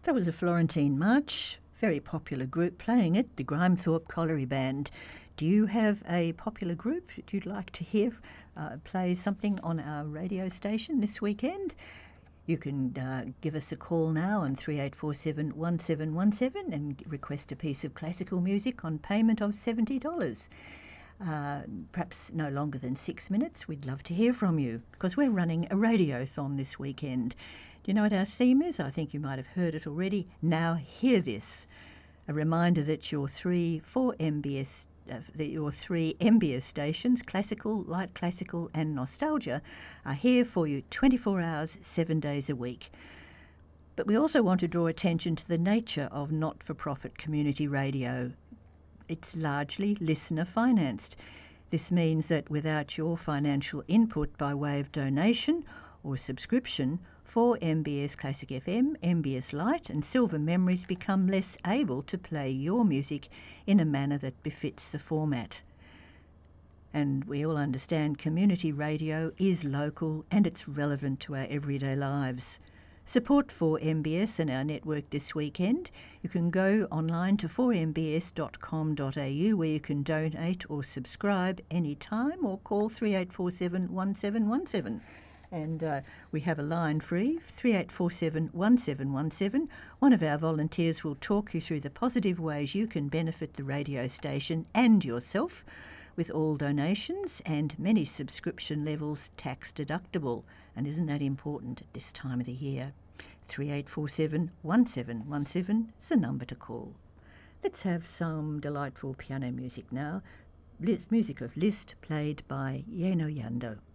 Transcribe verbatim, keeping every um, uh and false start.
That was a Florentine March, very popular group playing it, the Grimethorpe Colliery Band. Do you have a popular group that you'd like to hear uh, play something on our radio station this weekend? You can uh, give us a call now on three eight four seven, one seven one seven and request a piece of classical music on payment of seventy dollars. Uh, perhaps no longer than six minutes. We'd love to hear from you because we're running a radiothon this weekend. Do you know what our theme is? I think you might have heard it already. Now hear this. A reminder that your three, four M B S, uh, that your three M B S stations, classical, light classical and nostalgia, are here for you twenty-four hours, seven days a week. But we also want to draw attention to the nature of not-for-profit community radio. It's largely listener financed. This means that without your financial input by way of donation or subscription, four M B S Classic F M, M B S Lite and Silver Memories become less able to play your music in a manner that befits the format. And we all understand community radio is local and it's relevant to our everyday lives. Support four M B S and our network this weekend. You can go online to four m b s dot com dot a u where you can donate or subscribe anytime or call three eight four seven, one seven one seven. And uh, we have a line free, three eight four seven, one seven one seven. One of our volunteers will talk you through the positive ways you can benefit the radio station and yourself, with all donations and many subscription levels tax deductible. And isn't that important at this time of the year? three eight four seven, one seven one seven is the number to call. Let's have some delightful piano music now. Music of Liszt played by Yeno Yando.